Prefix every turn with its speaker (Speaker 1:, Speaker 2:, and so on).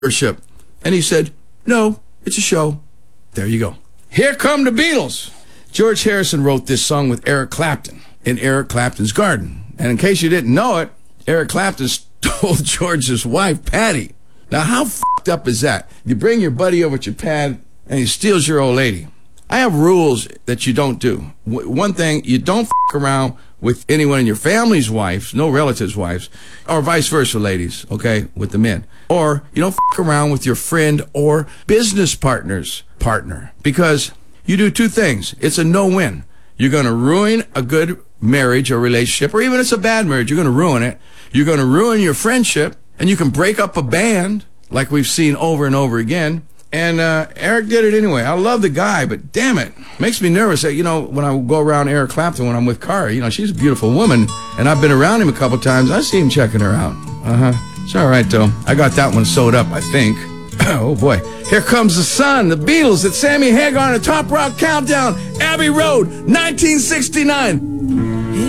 Speaker 1: worship. And he said, no, it's a show. There you go. Here come the Beatles. George Harrison wrote this song with Eric Clapton in Eric Clapton's garden. And in case you didn't know it, Eric Clapton stole George's wife, Patty. Now, how f***ed up is that? You bring your buddy over to your pad, and he steals your old lady. I have rules that you don't do. One thing, you don't f*** around with anyone in your family's wives, no relatives' wives, or vice versa, ladies, okay, with the men. Or you don't f*** around with your friend or business partner's partner, because you do two things. It's a no-win. You're going to ruin a good marriage or relationship, or even if it's a bad marriage, you're going to ruin it. You're going to ruin your friendship, and you can break up a band, like we've seen over and over again. And Eric did it anyway. I love the guy, but damn it, makes me nervous. You know, when I go around Eric Clapton when I'm with Cara, you know, she's a beautiful woman, and I've been around him a couple times. I see him checking her out. It's all right, though. I got that one sewed up, I think. Oh, boy. Here Comes the Sun, the Beatles, at Sammy Hagar on a Top Rock Countdown, Abbey Road, 1969.